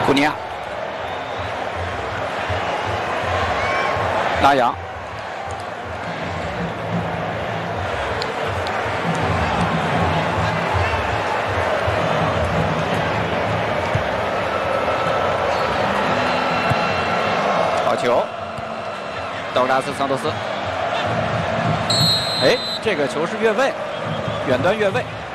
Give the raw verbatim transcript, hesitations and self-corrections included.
库尼亚，拉扬，好球，道格拉斯·桑托斯。哎，这个球是越位，远端越位。